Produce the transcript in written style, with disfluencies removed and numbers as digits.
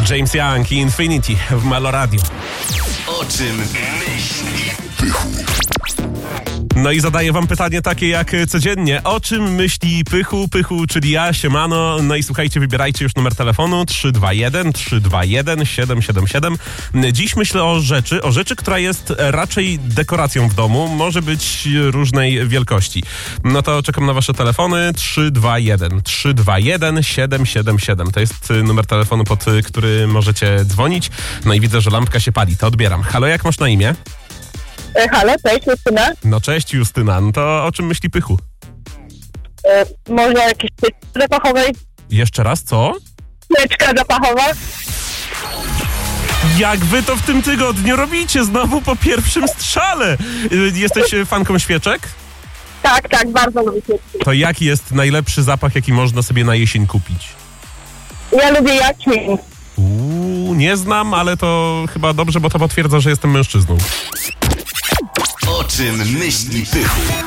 James Young i Infinity w Melo Radio. O czym myśli Pychu. No i zadaję wam pytanie takie jak codziennie. O czym myśli Pychu? Pychu, czyli ja, siemano. No i słuchajcie, wybierajcie już numer telefonu 321 777. Dziś myślę o rzeczy, która jest raczej dekoracją w domu. Może być różnej wielkości. No to czekam na wasze telefony. 321 777. To jest numer telefonu, pod który możecie dzwonić. No i widzę, że lampka się pali. To odbieram. Halo, jak masz na imię? Halo, cześć, Justyna. No cześć, Justyna. No to o czym myśli Pychu? Może jakieś świeczki zapachowej? Jeszcze raz, co? Świeczka zapachowa? Jak wy to w tym tygodniu robicie? Znowu po pierwszym strzale. Jesteś fanką świeczek? Tak, bardzo lubię świeczki. To jaki jest najlepszy zapach, jaki można sobie na jesień kupić? Ja lubię jaśmin. Nie znam, ale to chyba dobrze, bo to potwierdza, że jestem mężczyzną. o czym myśli Pychu.